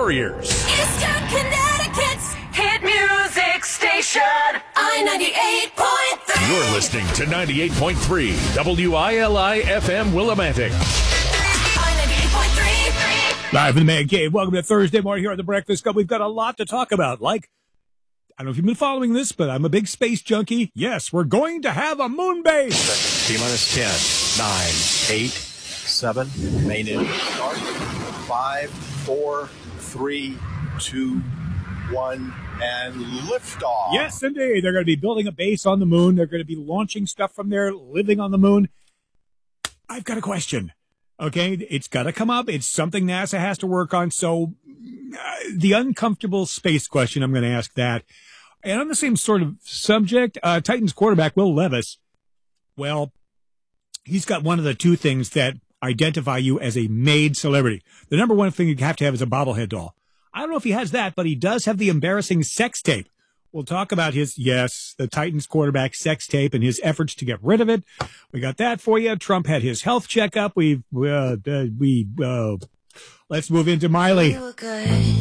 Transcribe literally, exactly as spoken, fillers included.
Warriors. Eastern Connecticut's hit music station, I ninety-eight point three. You're listening to ninety-eight point three W I L I F M Willimantic. I ninety-eight point three. Live in the Man Cave. Welcome to Thursday morning here on the Breakfast Club. We've got a lot to talk about. Like, I don't know if you've been following this, but I'm a big space junkie. Yes, we're going to have a moon base. T-minus ten, nine, eight, seven, main engine start. Five, four, three, two, one, and liftoff. Yes, indeed. They're going to be building a base on the moon. They're going to be launching stuff from there, living on the moon. I've got a question. Okay, it's got to come up. It's something NASA has to work on. So uh, the uncomfortable space question, I'm going to ask that. And on the same sort of subject, uh, Titans quarterback Will Levis, well, he's got one of the two things that identify you as a made celebrity. The number one thing you have to have is a bobblehead doll. I don't know if he has that, but he does have the embarrassing sex tape. We'll talk about his, yes, the Titans quarterback sex tape and his efforts to get rid of it. We got that for you. Trump had his health checkup. We, uh, uh, we, uh, let's move into Miley. You look good.